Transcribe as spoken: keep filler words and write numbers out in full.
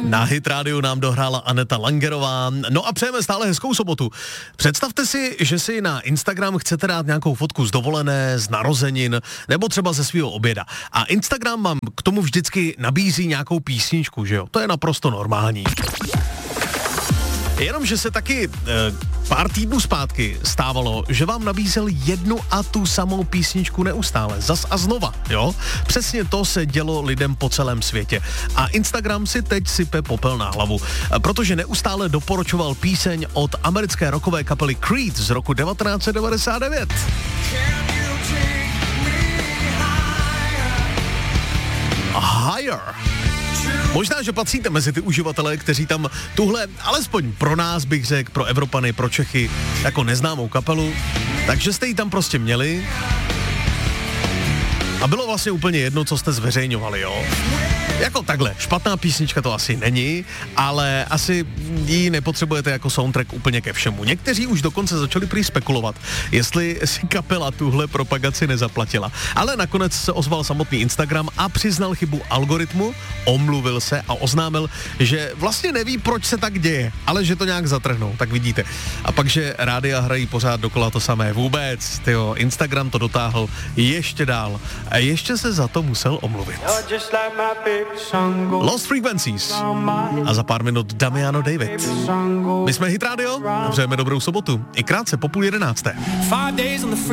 Na Hit rádiu nám dohrála Aneta Langerová. No a přejeme stále hezkou sobotu. Představte si, že si na Instagram chcete dát nějakou fotku z dovolené, z narozenin, nebo třeba ze svého oběda. A Instagram vám k tomu vždycky nabízí nějakou písničku, že jo? To je naprosto normální. Jenomže se taky e, pár týdnů zpátky stávalo, že vám nabízel jednu a tu samou písničku neustále, zas a znova, jo? Přesně to se dělo lidem po celém světě. A Instagram si teď sype popel na hlavu, protože neustále doporučoval píseň od americké rockové kapely Creed z roku devatenáct set devadesát devět. Higher. Možná, že patříte mezi ty uživatele, kteří tam tuhle, alespoň pro nás bych řekl, pro Evropany, pro Čechy, jako neznámou kapelu, takže jste ji tam prostě měli a bylo vlastně úplně jedno, co jste zveřejňovali, jo? Jako takhle, špatná písnička to asi není, ale asi ji nepotřebujete jako soundtrack úplně ke všemu. Někteří už dokonce začali prý spekulovat, jestli si kapela tuhle propagaci nezaplatila. Ale nakonec se ozval samotný Instagram a přiznal chybu algoritmu, omluvil se a oznámil, že vlastně neví, proč se tak děje, ale že to nějak zatrhnou, tak vidíte. A pak, že rádia hrají pořád dokola to samé. Vůbec, tyjo, Instagram to dotáhl ještě dál a ještě se za to musel omluvit. Lost Frequencies a za pár minut Damiano David. My jsme Hit Radio a přejeme dobrou sobotu. I krátce po půl jedenácté.